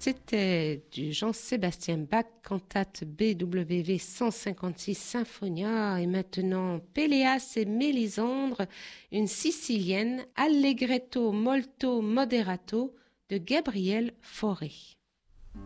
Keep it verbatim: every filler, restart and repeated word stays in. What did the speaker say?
C'était du Jean-Sébastien Bach, cantate B W V cent cinquante-six Symphonia, et maintenant Péléas et Mélisandre, une sicilienne, Allegretto molto moderato de Gabriel Fauré.